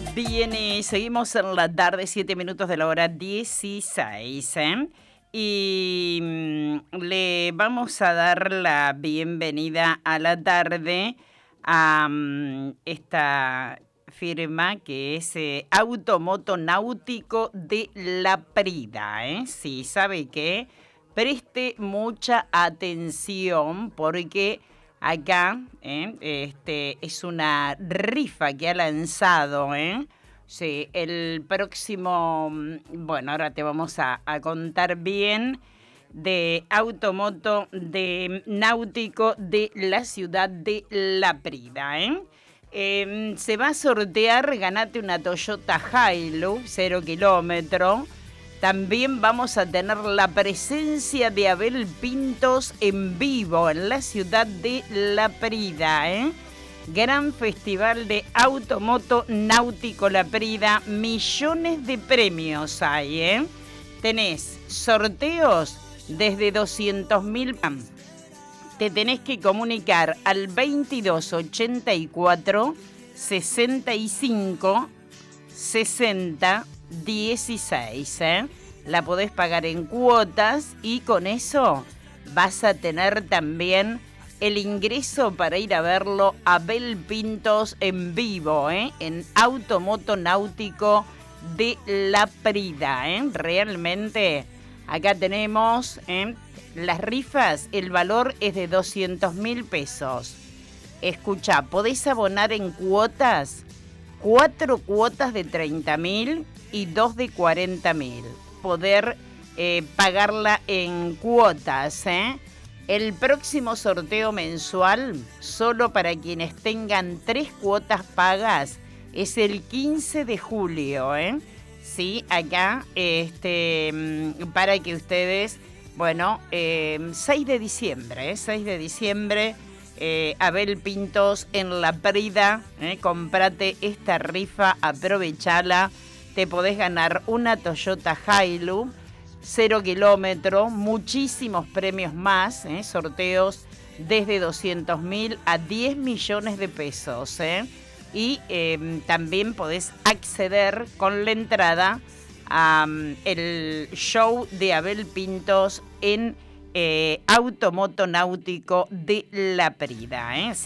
Bien, y seguimos en la tarde, 7 minutos de la hora 16, ¿eh? Y le vamos a dar la bienvenida a la tarde a esta firma que es Automoto Náutico de La Prida, ¿eh? Sí, ¿sabe qué? Preste mucha atención porque acá es una rifa que ha lanzado, ¿eh? Sí, el próximo, bueno, ahora te vamos a contar bien de Automoto de Náutico de la ciudad de La Prida, ¿eh? Se va a sortear, ganate una Toyota Hilux 0 kilómetro. También vamos a tener la presencia de Abel Pintos en vivo en la ciudad de La Prida, ¿eh? Gran festival de Automoto Náutico La Prida, millones de premios hay, ¿eh? Tenés sorteos desde 200.000. Te tenés que comunicar al 2284 65 60 16, ¿eh? La podés pagar en cuotas y con eso vas a tener también el ingreso para ir a verlo a Abel Pintos en vivo, ¿eh? En Automoto Náutico de La Prida, ¿eh? Realmente acá tenemos las rifas, el valor es de 200.000 pesos. Escuchá, podés abonar en cuotas, 4 cuotas de 30.000 y 2 de 40.000. Poder pagarla en cuotas, ¿eh? El próximo sorteo mensual, solo para quienes tengan 3 cuotas pagas, es el 15 de julio, ¿eh? Sí, acá, para que ustedes, bueno, 6 de diciembre, 6 de diciembre, Abel Pintos en La Prida, comprate esta rifa, aprovechala, te podés ganar una Toyota Hilux 0 kilómetro, muchísimos premios más, sorteos desde 200.000 a 10 millones de pesos, y también podés acceder con la entrada a el show de Abel Pintos en Automoto Náutico de La Prida,